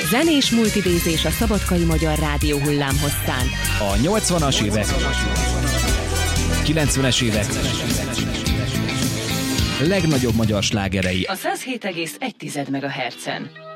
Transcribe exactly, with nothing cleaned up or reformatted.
Zenés multidézés a Szabadkai Magyar Rádió hullámhosszán. A nyolcvanas évek, kilencvenes évek legnagyobb magyar slágerei a száz hét egész egy MHz-en.